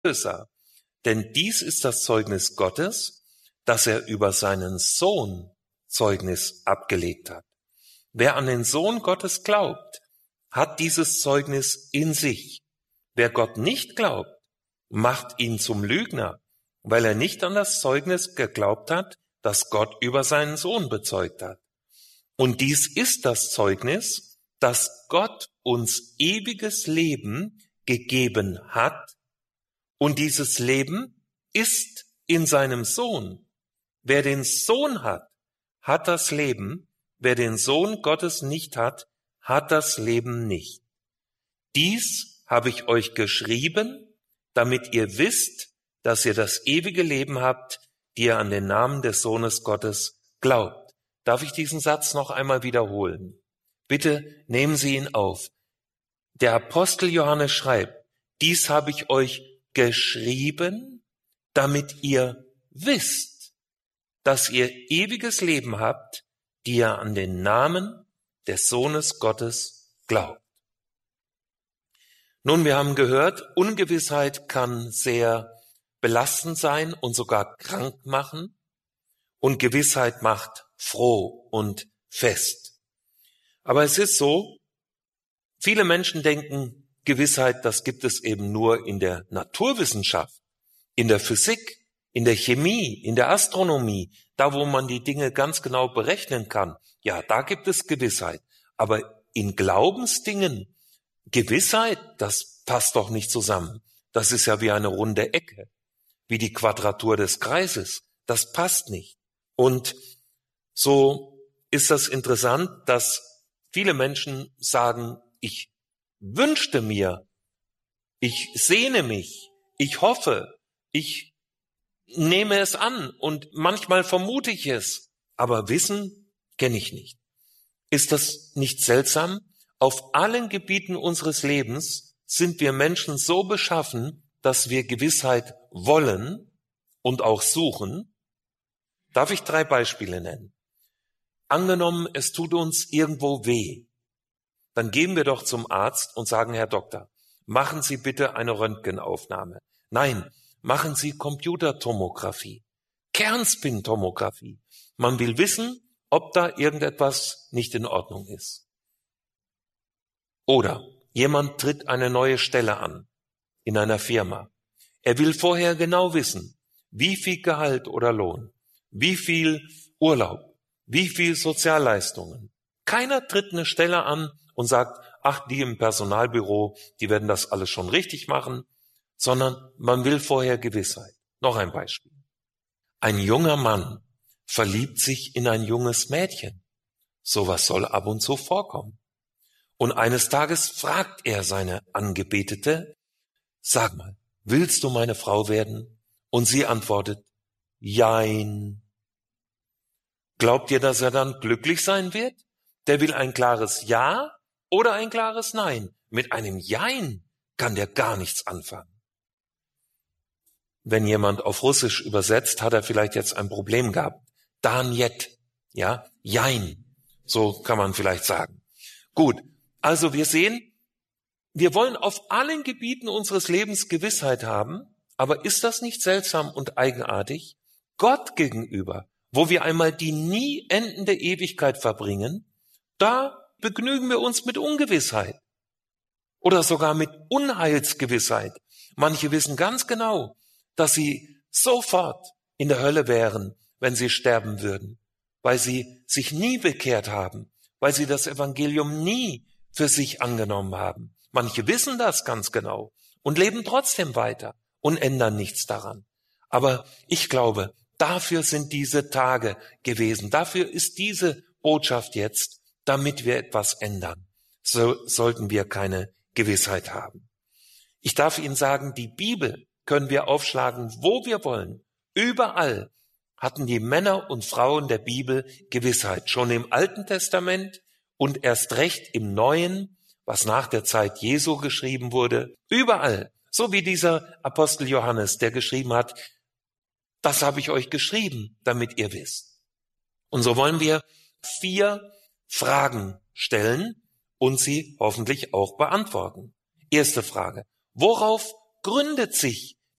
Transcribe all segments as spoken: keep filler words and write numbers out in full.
größer. Denn dies ist das Zeugnis Gottes, dass er über seinen Sohn Zeugnis abgelegt hat. Wer an den Sohn Gottes glaubt, hat dieses Zeugnis in sich. Wer Gott nicht glaubt, macht ihn zum Lügner, weil er nicht an das Zeugnis geglaubt hat, das Gott über seinen Sohn bezeugt hat. Und dies ist das Zeugnis, dass Gott uns ewiges Leben gegeben hat, und dieses Leben ist in seinem Sohn. Wer den Sohn hat, hat das Leben. Wer den Sohn Gottes nicht hat, hat das Leben nicht. Dies habe ich euch geschrieben, damit ihr wisst, dass ihr das ewige Leben habt, die ihr an den Namen des Sohnes Gottes glaubt. Darf ich diesen Satz noch einmal wiederholen? Bitte nehmen Sie ihn auf. Der Apostel Johannes schreibt, dies habe ich euch geschrieben, damit ihr wisst, dass ihr ewiges Leben habt, die ihr an den Namen des Sohnes Gottes glaubt. Nun, wir haben gehört, Ungewissheit kann sehr belastend sein und sogar krank machen, und Gewissheit macht froh und fest. Aber es ist so, viele Menschen denken, Gewissheit, das gibt es eben nur in der Naturwissenschaft, in der Physik, in der Chemie, in der Astronomie, da wo man die Dinge ganz genau berechnen kann. Ja, da gibt es Gewissheit. Aber in Glaubensdingen, Gewissheit, das passt doch nicht zusammen. Das ist ja wie eine runde Ecke, wie die Quadratur des Kreises. Das passt nicht. Und so ist das interessant, dass viele Menschen sagen, ich wünschte mir, ich sehne mich, ich hoffe, ich nehme es an und manchmal vermute ich es, aber Wissen kenne ich nicht. Ist das nicht seltsam? Auf allen Gebieten unseres Lebens sind wir Menschen so beschaffen, dass wir Gewissheit wollen und auch suchen. Darf ich drei Beispiele nennen? Angenommen, es tut uns irgendwo weh. Dann gehen wir doch zum Arzt und sagen, Herr Doktor, machen Sie bitte eine Röntgenaufnahme. Nein, machen Sie Computertomographie, Kernspintomographie. Man will wissen, ob da irgendetwas nicht in Ordnung ist. Oder jemand tritt eine neue Stelle an in einer Firma. Er will vorher genau wissen, wie viel Gehalt oder Lohn, wie viel Urlaub, wie viel Sozialleistungen. Keiner tritt eine Stelle an und sagt, ach, die im Personalbüro, die werden das alles schon richtig machen, sondern man will vorher Gewissheit. Noch ein Beispiel. Ein junger Mann verliebt sich in ein junges Mädchen. Sowas soll ab und zu vorkommen. Und eines Tages fragt er seine Angebetete, sag mal, willst du meine Frau werden? Und sie antwortet, jein. Glaubt ihr, dass er dann glücklich sein wird? Der will ein klares Ja oder ein klares Nein. Mit einem Jein kann der gar nichts anfangen. Wenn jemand auf Russisch übersetzt, hat er vielleicht jetzt ein Problem gehabt. Da niet, ja, Jein, so kann man vielleicht sagen. Gut, also wir sehen, wir wollen auf allen Gebieten unseres Lebens Gewissheit haben, aber ist das nicht seltsam und eigenartig? Gott gegenüber, wo wir einmal die nie endende Ewigkeit verbringen, da begnügen wir uns mit Ungewissheit oder sogar mit Unheilsgewissheit. Manche wissen ganz genau, dass sie sofort in der Hölle wären, wenn sie sterben würden, weil sie sich nie bekehrt haben, weil sie das Evangelium nie für sich angenommen haben. Manche wissen das ganz genau und leben trotzdem weiter und ändern nichts daran. Aber ich glaube, dafür sind diese Tage gewesen. Dafür ist diese Botschaft jetzt, damit wir etwas ändern. So sollten wir keine Gewissheit haben. Ich darf Ihnen sagen, die Bibel können wir aufschlagen, wo wir wollen. Überall hatten die Männer und Frauen der Bibel Gewissheit. Schon im Alten Testament und erst recht im Neuen, was nach der Zeit Jesu geschrieben wurde. Überall. So wie dieser Apostel Johannes, der geschrieben hat, das habe ich euch geschrieben, damit ihr wisst. Und so wollen wir vier Fragen stellen und sie hoffentlich auch beantworten. Erste Frage. Worauf gründet sich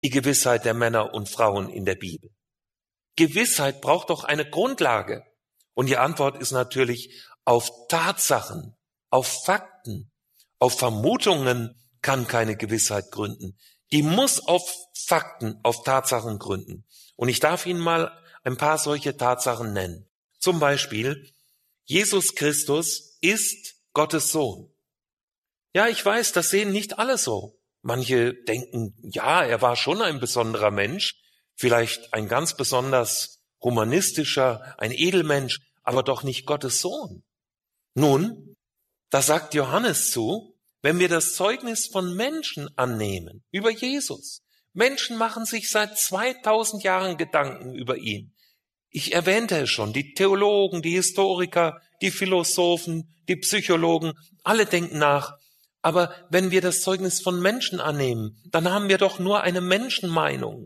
die Gewissheit der Männer und Frauen in der Bibel? Gewissheit braucht doch eine Grundlage. Und die Antwort ist natürlich, auf Tatsachen, auf Fakten, auf Vermutungen kann keine Gewissheit gründen. Die muss auf Fakten, auf Tatsachen gründen. Und ich darf Ihnen mal ein paar solche Tatsachen nennen. Zum Beispiel, Jesus Christus ist Gottes Sohn. Ja, ich weiß, das sehen nicht alle so. Manche denken, ja, er war schon ein besonderer Mensch, vielleicht ein ganz besonders humanistischer, ein Edelmensch, aber doch nicht Gottes Sohn. Nun, da sagt Johannes zu, wenn wir das Zeugnis von Menschen annehmen über Jesus, Menschen machen sich seit zweitausend Jahren Gedanken über ihn. Ich erwähnte es schon, die Theologen, die Historiker, die Philosophen, die Psychologen, alle denken nach. Aber wenn wir das Zeugnis von Menschen annehmen, dann haben wir doch nur eine Menschenmeinung.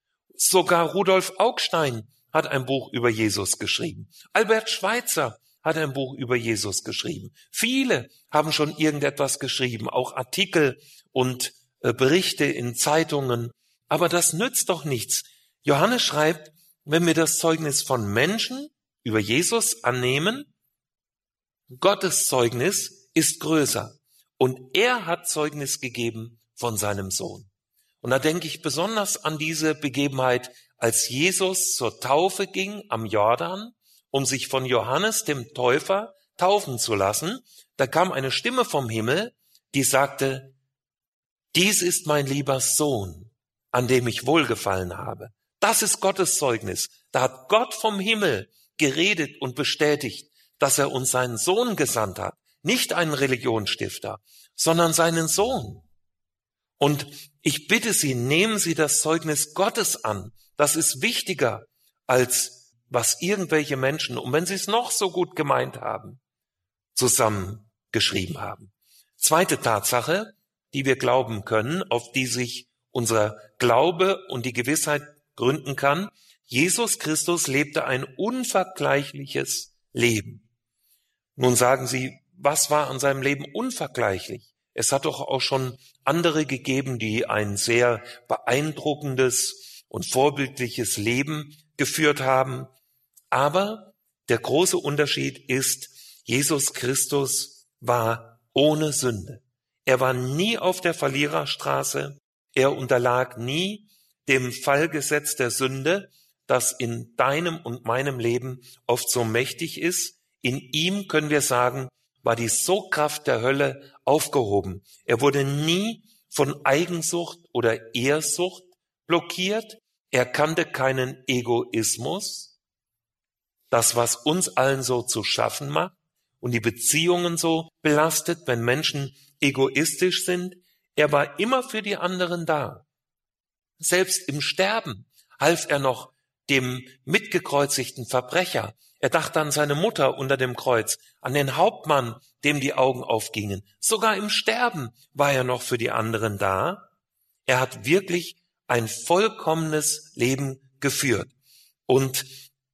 Sogar Rudolf Augstein hat ein Buch über Jesus geschrieben. Albert Schweitzer hat ein Buch über Jesus geschrieben. Viele haben schon irgendetwas geschrieben, auch Artikel und äh, Berichte in Zeitungen. Aber das nützt doch nichts. Johannes schreibt, wenn wir das Zeugnis von Menschen über Jesus annehmen, Gottes Zeugnis ist größer. Und er hat Zeugnis gegeben von seinem Sohn. Und da denke ich besonders an diese Begebenheit, als Jesus zur Taufe ging am Jordan, um sich von Johannes dem Täufer taufen zu lassen. Da kam eine Stimme vom Himmel, die sagte, dies ist mein lieber Sohn, an dem ich wohlgefallen habe. Das ist Gottes Zeugnis. Da hat Gott vom Himmel geredet und bestätigt, dass er uns seinen Sohn gesandt hat. Nicht einen Religionsstifter, sondern seinen Sohn. Und ich bitte Sie, nehmen Sie das Zeugnis Gottes an. Das ist wichtiger, als was irgendwelche Menschen, und wenn sie es noch so gut gemeint haben, zusammengeschrieben haben. Zweite Tatsache, die wir glauben können, auf die sich unser Glaube und die Gewissheit gründen kann. Jesus Christus lebte ein unvergleichliches Leben. Nun sagen Sie, was war an seinem Leben unvergleichlich? Es hat doch auch schon andere gegeben, die ein sehr beeindruckendes und vorbildliches Leben geführt haben. Aber der große Unterschied ist, Jesus Christus war ohne Sünde. Er war nie auf der Verliererstraße. Er unterlag nie dem Fallgesetz der Sünde, das in deinem und meinem Leben oft so mächtig ist. In ihm, können wir sagen, war die Sogkraft der Hölle aufgehoben. Er wurde nie von Eigensucht oder Ehrsucht blockiert. Er kannte keinen Egoismus. Das, was uns allen so zu schaffen macht und die Beziehungen so belastet, wenn Menschen egoistisch sind. Er war immer für die anderen da. Selbst im Sterben half er noch dem mitgekreuzigten Verbrecher. Er dachte an seine Mutter unter dem Kreuz, an den Hauptmann, dem die Augen aufgingen. Sogar im Sterben war er noch für die anderen da. Er hat wirklich ein vollkommenes Leben geführt. Und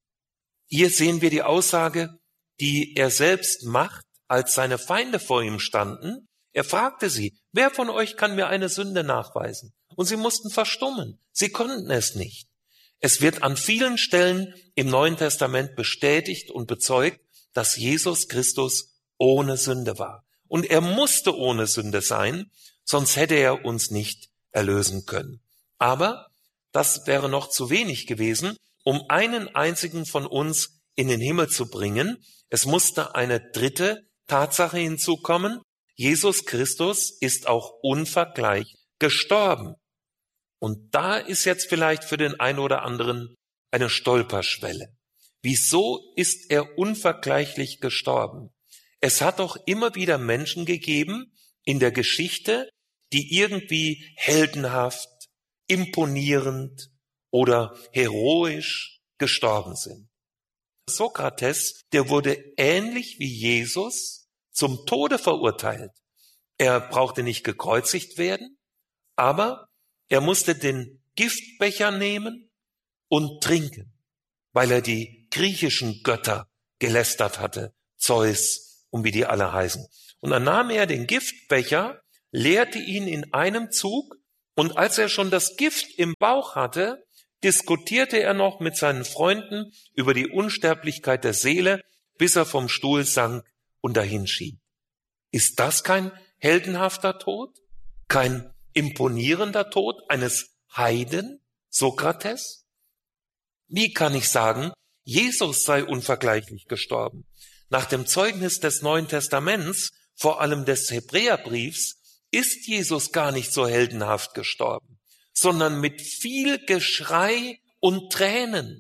hier sehen wir die Aussage, die er selbst macht, als seine Feinde vor ihm standen. Er fragte sie, wer von euch kann mir eine Sünde nachweisen? Und sie mussten verstummen. Sie konnten es nicht. Es wird an vielen Stellen im Neuen Testament bestätigt und bezeugt, dass Jesus Christus ohne Sünde war. Und er musste ohne Sünde sein, sonst hätte er uns nicht erlösen können. Aber das wäre noch zu wenig gewesen, um einen einzigen von uns in den Himmel zu bringen. Es musste eine dritte Tatsache hinzukommen. Jesus Christus ist auch unvergleichlich gestorben. Und da ist jetzt vielleicht für den einen oder anderen eine Stolperschwelle. Wieso ist er unvergleichlich gestorben? Es hat doch immer wieder Menschen gegeben in der Geschichte, die irgendwie heldenhaft, imponierend oder heroisch gestorben sind. Sokrates, der wurde ähnlich wie Jesus zum Tode verurteilt. Er brauchte nicht gekreuzigt werden, aber er musste den Giftbecher nehmen und trinken, weil er die griechischen Götter gelästert hatte, Zeus und wie die alle heißen. Und dann nahm er den Giftbecher, leerte ihn in einem Zug Und als er schon das Gift im Bauch hatte, diskutierte er noch mit seinen Freunden über die Unsterblichkeit der Seele, bis er vom Stuhl sank und dahinschied. Ist das kein heldenhafter Tod? Kein imponierender Tod eines Heiden, Sokrates? Wie kann ich sagen, Jesus sei unvergleichlich gestorben? Nach dem Zeugnis des Neuen Testaments, vor allem des Hebräerbriefs, ist Jesus gar nicht so heldenhaft gestorben, sondern mit viel Geschrei und Tränen.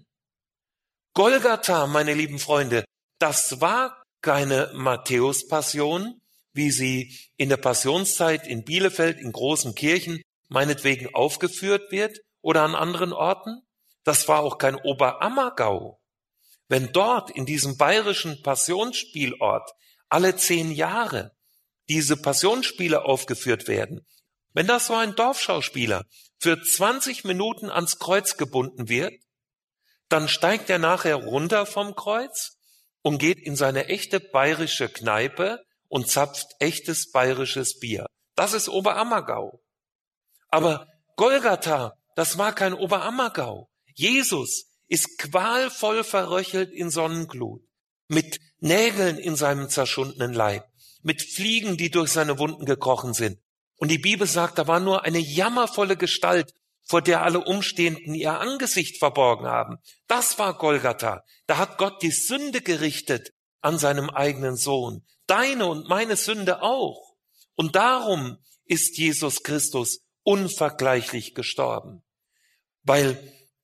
Golgatha, meine lieben Freunde, das war keine Matthäus-Passion, wie sie in der Passionszeit in Bielefeld in großen Kirchen meinetwegen aufgeführt wird oder an anderen Orten. Das war auch kein Oberammergau. Wenn dort in diesem bayerischen Passionsspielort alle zehn Jahre diese Passionsspiele aufgeführt werden, wenn das so ein Dorfschauspieler für zwanzig Minuten ans Kreuz gebunden wird, dann steigt er nachher runter vom Kreuz und geht in seine echte bayerische Kneipe und zapft echtes bayerisches Bier. Das ist Oberammergau. Aber Golgatha, das war kein Oberammergau. Jesus ist qualvoll verröchelt in Sonnenglut, mit Nägeln in seinem zerschundenen Leib, mit Fliegen, die durch seine Wunden gekrochen sind. Und die Bibel sagt, da war nur eine jammervolle Gestalt, vor der alle Umstehenden ihr Angesicht verborgen haben. Das war Golgatha. Da hat Gott die Sünde gerichtet an seinem eigenen Sohn. Deine und meine Sünde auch. Und darum ist Jesus Christus unvergleichlich gestorben. Weil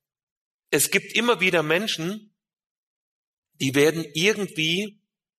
es gibt immer wieder Menschen, die werden irgendwie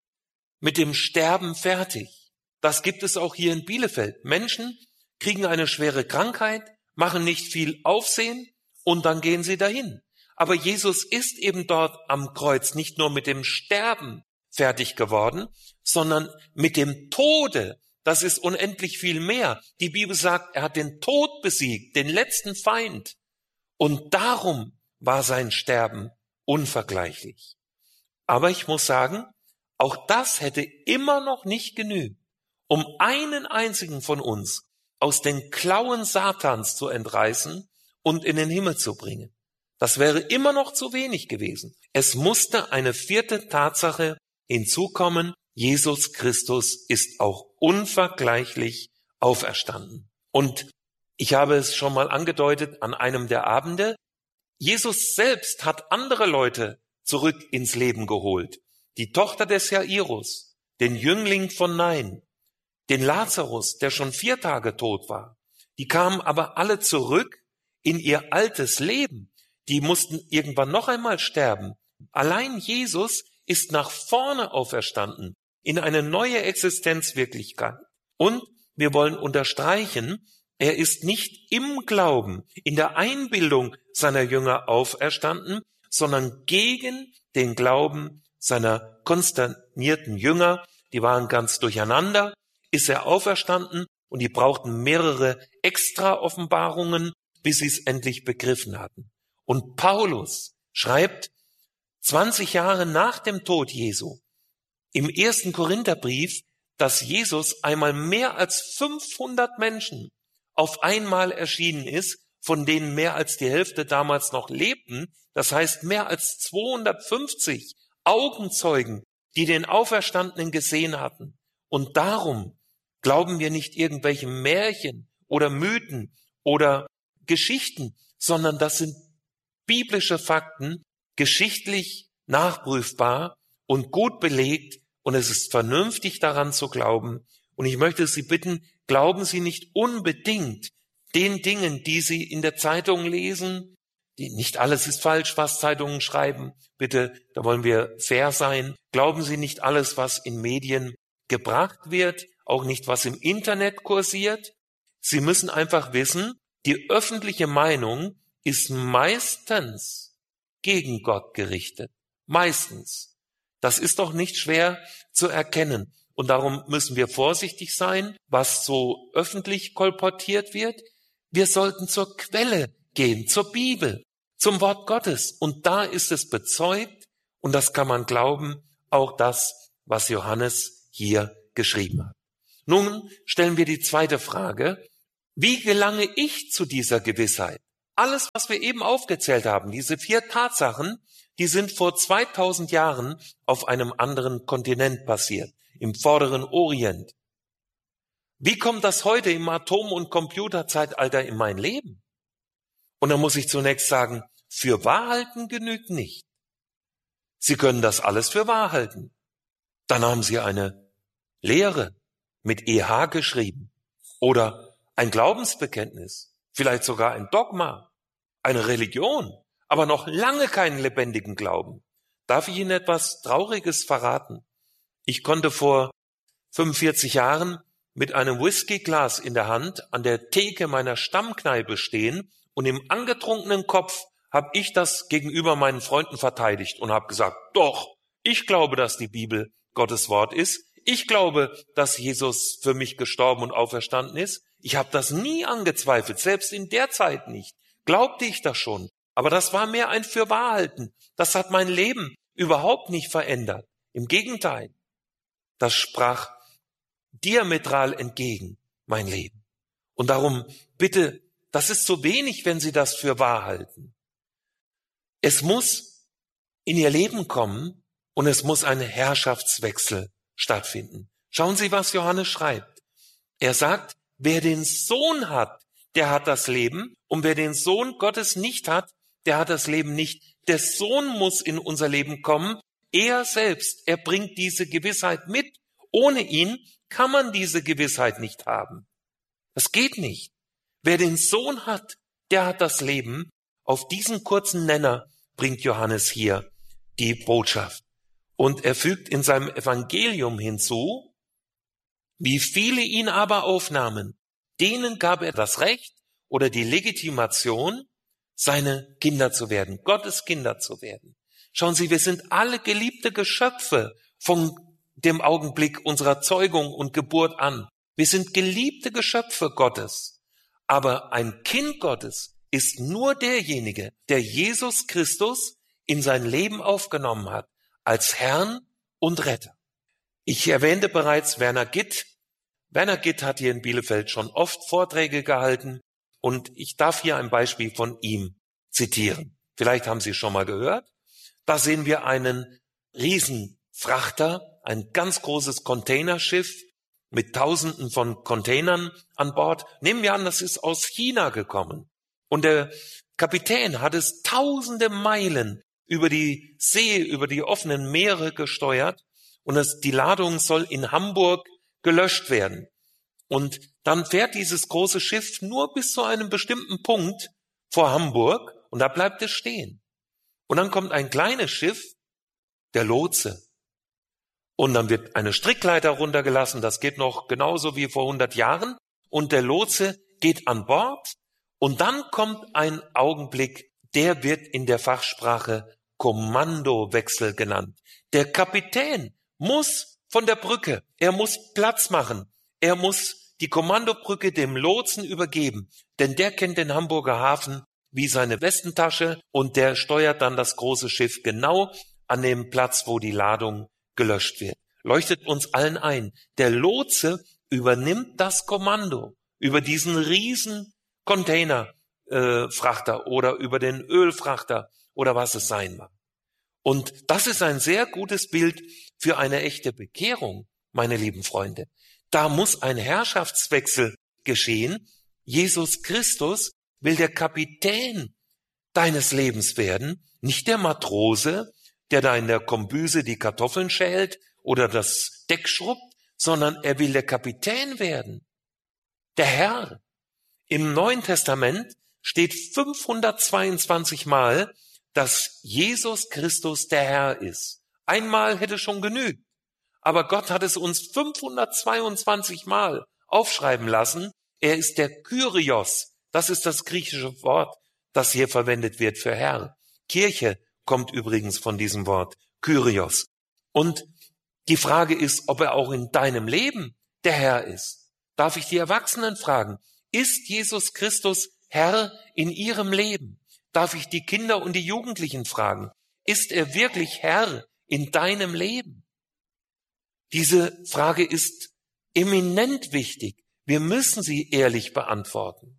mit dem Sterben fertig. Das gibt es auch hier in Bielefeld. Menschen kriegen eine schwere Krankheit, machen nicht viel Aufsehen und dann gehen sie dahin. Aber Jesus ist eben dort am Kreuz nicht nur mit dem Sterben fertig geworden, sondern mit dem Tode. Das ist unendlich viel mehr. Die Bibel sagt, er hat den Tod besiegt, den letzten Feind. Und darum war sein Sterben unvergleichlich. Aber ich muss sagen, auch das hätte immer noch nicht genügt, um einen einzigen von uns aus den Klauen Satans zu entreißen und in den Himmel zu bringen. Das wäre immer noch zu wenig gewesen. Es musste eine vierte Tatsache hinzukommen. Jesus Christus ist auch unvergleichlich auferstanden. Und ich habe es schon mal angedeutet an einem der Abende. Jesus selbst hat andere Leute zurück ins Leben geholt. Die Tochter des Jairus, den Jüngling von Nain, den Lazarus, der schon vier Tage tot war. Die kamen aber alle zurück in ihr altes Leben. Die mussten irgendwann noch einmal sterben. Allein Jesus ist nach vorne auferstanden, in eine neue Existenzwirklichkeit. Und wir wollen unterstreichen, er ist nicht im Glauben, in der Einbildung seiner Jünger auferstanden, sondern gegen den Glauben seiner konsternierten Jünger. Die waren ganz durcheinander. Ist er auferstanden und die brauchten mehrere Extra-Offenbarungen, bis sie es endlich begriffen hatten. Und Paulus schreibt zwanzig Jahre nach dem Tod Jesu im ersten Korintherbrief, dass Jesus einmal mehr als fünfhundert Menschen auf einmal erschienen ist, von denen mehr als die Hälfte damals noch lebten. Das heißt mehr als zweihundertfünfzig Augenzeugen, die den Auferstandenen gesehen hatten. Und darum glauben wir nicht irgendwelche Märchen oder Mythen oder Geschichten, sondern das sind biblische Fakten, geschichtlich nachprüfbar und gut belegt, und es ist vernünftig daran zu glauben. Und ich möchte Sie bitten, glauben Sie nicht unbedingt den Dingen, die Sie in der Zeitung lesen. Die, nicht alles ist falsch, was Zeitungen schreiben. Bitte, da wollen wir fair sein. Glauben Sie nicht alles, was in Medien gebracht wird, auch nicht, was im Internet kursiert. Sie müssen einfach wissen, die öffentliche Meinung ist meistens gegen Gott gerichtet. Meistens. Das ist doch nicht schwer zu erkennen. Und darum müssen wir vorsichtig sein, was so öffentlich kolportiert wird. Wir sollten zur Quelle gehen, zur Bibel, zum Wort Gottes. Und da ist es bezeugt, und das kann man glauben, auch das, was Johannes hier geschrieben hat. Nun stellen wir die zweite Frage. Wie gelange ich zu dieser Gewissheit? Alles, was wir eben aufgezählt haben, diese vier Tatsachen, die sind vor zweitausend Jahren auf einem anderen Kontinent passiert, im vorderen Orient. Wie kommt das heute im Atom- und Computerzeitalter in mein Leben? Und dann muss ich zunächst sagen, für wahr halten genügt nicht. Sie können das alles für wahr halten. Dann haben Sie eine Lehre mit E H geschrieben oder ein Glaubensbekenntnis, vielleicht sogar ein Dogma, eine Religion, aber noch lange keinen lebendigen Glauben. Darf ich Ihnen etwas Trauriges verraten? Ich konnte vor fünfundvierzig Jahren mit einem Whiskyglas in der Hand an der Theke meiner Stammkneipe stehen und im angetrunkenen Kopf habe ich das gegenüber meinen Freunden verteidigt und habe gesagt, doch, ich glaube, dass die Bibel Gottes Wort ist. Ich glaube, dass Jesus für mich gestorben und auferstanden ist. Ich habe das nie angezweifelt, selbst in der Zeit nicht. Glaubte ich das schon. Aber das war mehr ein Fürwahrhalten. Das hat mein Leben überhaupt nicht verändert. Im Gegenteil, das sprach diametral entgegen mein Leben. Und darum bitte, das ist zu wenig, wenn Sie das für wahr halten. Es muss in Ihr Leben kommen und es muss ein Herrschaftswechsel stattfinden. Schauen Sie, was Johannes schreibt. Er sagt, wer den Sohn hat, der hat das Leben, und wer den Sohn Gottes nicht hat, der hat das Leben nicht. Der Sohn muss in unser Leben kommen. Er selbst, er bringt diese Gewissheit mit. Ohne ihn kann man diese Gewissheit nicht haben. Das geht nicht. Wer den Sohn hat, der hat das Leben. Auf diesen kurzen Nenner bringt Johannes hier die Botschaft. Und er fügt in seinem Evangelium hinzu, wie viele ihn aber aufnahmen, denen gab er das Recht oder die Legitimation, seine Kinder zu werden, Gottes Kinder zu werden. Schauen Sie, wir sind alle geliebte Geschöpfe von dem Augenblick unserer Zeugung und Geburt an. Wir sind geliebte Geschöpfe Gottes. Aber ein Kind Gottes ist nur derjenige, der Jesus Christus in sein Leben aufgenommen hat, als Herrn und Retter. Ich erwähnte bereits Werner Gitt. Werner Gitt hat hier in Bielefeld schon oft Vorträge gehalten und ich darf hier ein Beispiel von ihm zitieren. Vielleicht haben Sie es schon mal gehört. Da sehen wir einen Riesenfrachter, ein ganz großes Containerschiff mit Tausenden von Containern an Bord. Nehmen wir an, das ist aus China gekommen. Und der Kapitän hat es tausende Meilen über die See, über die offenen Meere gesteuert. Und das, die Ladung soll in Hamburg gelöscht werden. Und dann fährt dieses große Schiff nur bis zu einem bestimmten Punkt vor Hamburg und da bleibt es stehen. Und dann kommt ein kleines Schiff, der Lotse. Und dann wird eine Strickleiter runtergelassen, das geht noch genauso wie vor hundert Jahren. Und der Lotse geht an Bord und dann kommt ein Augenblick, der wird in der Fachsprache Kommandowechsel genannt. Der Kapitän muss von der Brücke, er muss Platz machen, er muss die Kommandobrücke dem Lotsen übergeben, denn der kennt den Hamburger Hafen wie seine Westentasche und der steuert dann das große Schiff genau an dem Platz, wo die Ladung gelöscht wird. Leuchtet uns allen ein. Der Lotse übernimmt das Kommando über diesen riesen Containerfrachter äh, oder über den Ölfrachter oder was es sein mag. Und das ist ein sehr gutes Bild für eine echte Bekehrung, meine lieben Freunde. Da muss ein Herrschaftswechsel geschehen. Jesus Christus will der Kapitän deines Lebens werden, nicht der Matrose, der da in der Kombüse die Kartoffeln schält oder das Deck schrubbt, sondern er will der Kapitän werden, der Herr. Im Neuen Testament steht fünfhundertzweiundzwanzig Mal, dass Jesus Christus der Herr ist. Einmal hätte schon genügt, aber Gott hat es uns fünfhundertzweiundzwanzig Mal aufschreiben lassen. Er ist der Kyrios, das ist das griechische Wort, das hier verwendet wird für Herr. Kirche kommt übrigens von diesem Wort, Kyrios. Und die Frage ist, ob er auch in deinem Leben der Herr ist. Darf ich die Erwachsenen fragen, ist Jesus Christus Herr in ihrem Leben? Darf ich die Kinder und die Jugendlichen fragen, ist er wirklich Herr in deinem Leben? Diese Frage ist eminent wichtig, Wir müssen sie ehrlich beantworten.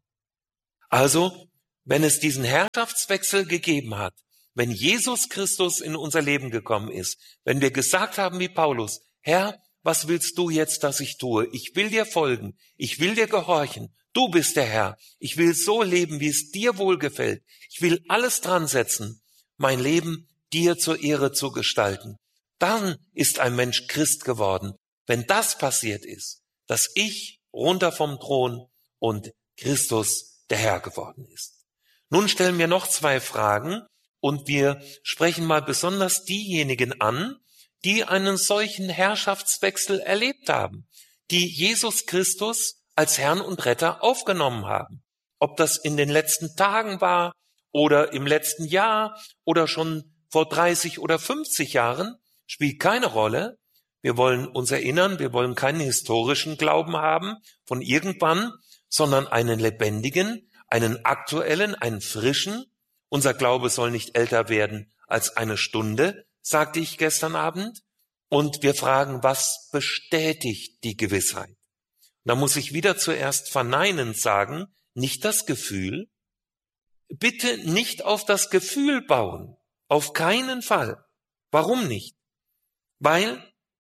Also, wenn es diesen Herrschaftswechsel gegeben hat, wenn Jesus Christus in unser Leben gekommen ist, wenn wir gesagt haben wie Paulus, Herr, was willst du jetzt, dass ich tue? Ich will dir folgen, ich will dir gehorchen, du bist der Herr, ich will so leben, wie es dir wohlgefällt, ich will alles dran setzen, mein Leben dir zur Ehre zu gestalten. Dann ist ein Mensch Christ geworden, wenn das passiert ist, dass ich runter vom Thron und Christus der Herr geworden ist. Nun stellen wir noch zwei Fragen und wir sprechen mal besonders diejenigen an, die einen solchen Herrschaftswechsel erlebt haben, die Jesus Christus als Herrn und Retter aufgenommen haben. Ob das in den letzten Tagen war oder im letzten Jahr oder schon vor dreißig oder fünfzig Jahren, spielt keine Rolle. Wir wollen uns erinnern, wir wollen keinen historischen Glauben haben von irgendwann, sondern einen lebendigen, einen aktuellen, einen frischen. Unser Glaube soll nicht älter werden als eine Stunde, sagte ich gestern Abend. Und wir fragen, was bestätigt die Gewissheit? Da muss ich wieder zuerst verneinend sagen, nicht das Gefühl. Bitte nicht auf das Gefühl bauen. Auf keinen Fall. Warum nicht? Weil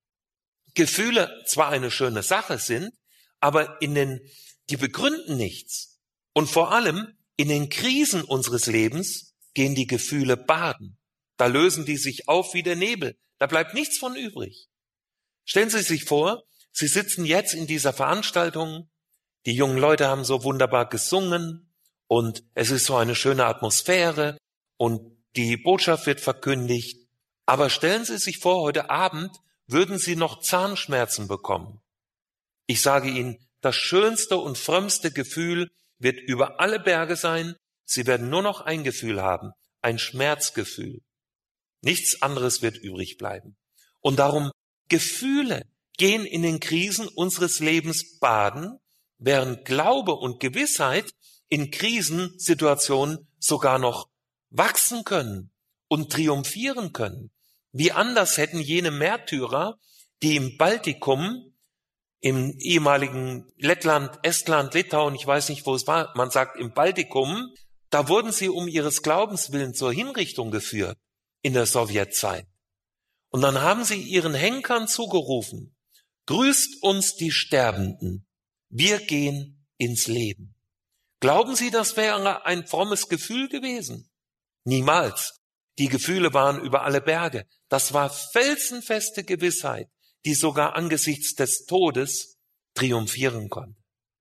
Gefühle zwar eine schöne Sache sind, aber in den, die begründen nichts. Und vor allem in den Krisen unseres Lebens gehen die Gefühle baden. Da lösen die sich auf wie der Nebel. Da bleibt nichts von übrig. Stellen Sie sich vor, Sie sitzen jetzt in dieser Veranstaltung. Die jungen Leute haben so wunderbar gesungen und es ist so eine schöne Atmosphäre und die Botschaft wird verkündigt. Aber stellen Sie sich vor, heute Abend würden Sie noch Zahnschmerzen bekommen. Ich sage Ihnen, das schönste und frömmste Gefühl wird über alle Berge sein. Sie werden nur noch ein Gefühl haben, ein Schmerzgefühl. Nichts anderes wird übrig bleiben. Und darum, Gefühle gehen in den Krisen unseres Lebens baden, während Glaube und Gewissheit in Krisensituationen sogar noch wachsen können und triumphieren können. Wie anders hätten jene Märtyrer, die im Baltikum, im ehemaligen Lettland, Estland, Litauen, ich weiß nicht, wo es war, man sagt im Baltikum, da wurden sie um ihres Glaubens willen zur Hinrichtung geführt in der Sowjetzeit. Und dann haben sie ihren Henkern zugerufen, grüßt uns die Sterbenden, wir gehen ins Leben. Glauben Sie, das wäre ein frommes Gefühl gewesen? Niemals. Die Gefühle waren über alle Berge. Das war felsenfeste Gewissheit, die sogar angesichts des Todes triumphieren konnte.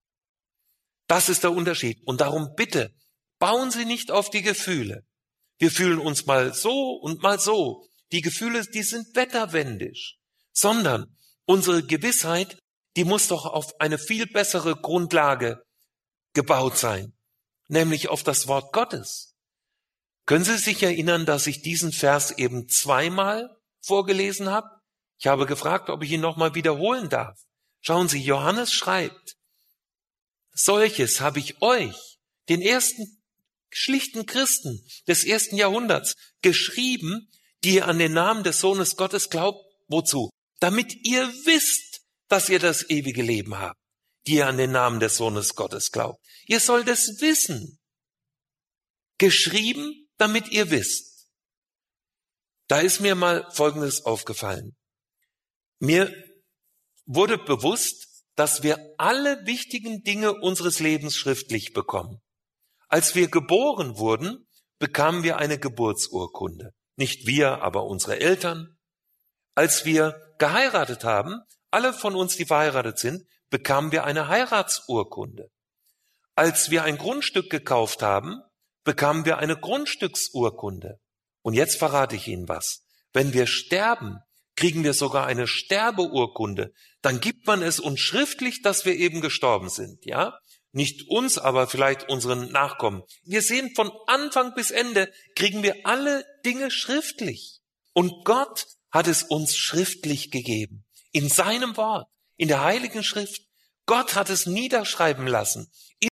Das ist der Unterschied. Und darum bitte, bauen Sie nicht auf die Gefühle. Wir fühlen uns mal so und mal so. Die Gefühle, die sind wetterwendisch. Sondern unsere Gewissheit, die muss doch auf eine viel bessere Grundlage gebaut sein. Nämlich auf das Wort Gottes. Können Sie sich erinnern, dass ich diesen Vers eben zweimal vorgelesen habe? Ich habe gefragt, ob ich ihn nochmal wiederholen darf. Schauen Sie, Johannes schreibt, solches habe ich euch, den ersten schlichten Christen des ersten Jahrhunderts, geschrieben, die ihr an den Namen des Sohnes Gottes glaubt. Wozu? Damit ihr wisst, dass ihr das ewige Leben habt, die ihr an den Namen des Sohnes Gottes glaubt. Ihr sollt es wissen. Geschrieben, damit ihr wisst. Da ist mir mal Folgendes aufgefallen. Mir wurde bewusst, dass wir alle wichtigen Dinge unseres Lebens schriftlich bekommen. Als wir geboren wurden, bekamen wir eine Geburtsurkunde. Nicht wir, aber unsere Eltern. Als wir geheiratet haben, alle von uns, die verheiratet sind, bekamen wir eine Heiratsurkunde. Als wir ein Grundstück gekauft haben, bekamen wir eine Grundstücksurkunde. Und jetzt verrate ich Ihnen was. Wenn wir sterben, kriegen wir sogar eine Sterbeurkunde. Dann gibt man es uns schriftlich, dass wir eben gestorben sind, ja? Nicht uns, aber vielleicht unseren Nachkommen. Wir sehen, von Anfang bis Ende kriegen wir alle Dinge schriftlich. Und Gott hat es uns schriftlich gegeben. In seinem Wort, in der Heiligen Schrift. Gott hat es niederschreiben lassen.